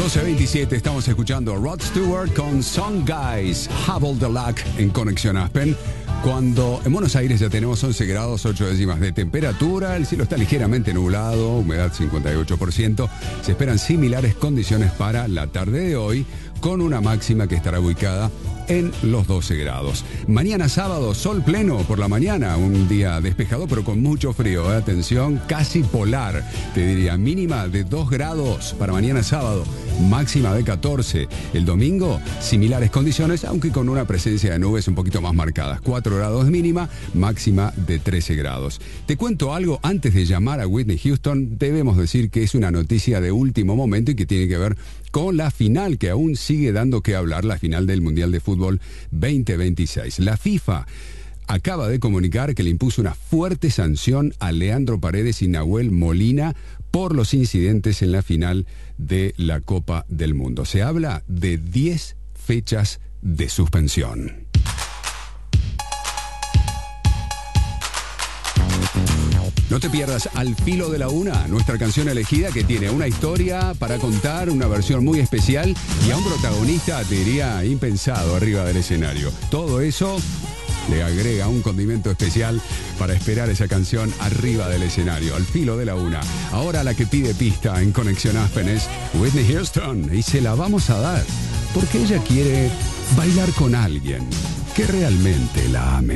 12:27, estamos escuchando a Rod Stewart con Song Guys, Hubble the Luck en Conexión Aspen. Cuando en Buenos Aires ya tenemos 11 grados 8 décimas de temperatura, el cielo está ligeramente nublado, humedad 58%. Se esperan similares condiciones para la tarde de hoy, con una máxima que estará ubicada en los 12 grados. Mañana sábado, sol pleno por la mañana, un día despejado pero con mucho frío, atención, casi polar, te diría, mínima de 2 grados para mañana sábado, máxima de 14. El domingo, similares condiciones, aunque con una presencia de nubes un poquito más marcadas, 4 grados mínima, máxima de 13 grados. Te cuento algo, antes de llamar a Whitney Houston, debemos decir que es una noticia de último momento y que tiene que ver con la final que aún sigue dando que hablar, la final del Mundial de Fútbol 2026. La FIFA acaba de comunicar que le impuso una fuerte sanción a Leandro Paredes y Nahuel Molina por los incidentes en la final de la Copa del Mundo. Se habla de 10 fechas de suspensión. No te pierdas Al Filo de la Una, nuestra canción elegida que tiene una historia para contar, una versión muy especial y a un protagonista, te diría, impensado arriba del escenario. Todo eso le agrega un condimento especial para esperar esa canción arriba del escenario, Al Filo de la Una. Ahora la que pide pista en Conexión Aspen es Whitney Houston y se la vamos a dar porque ella quiere bailar con alguien que realmente la ame.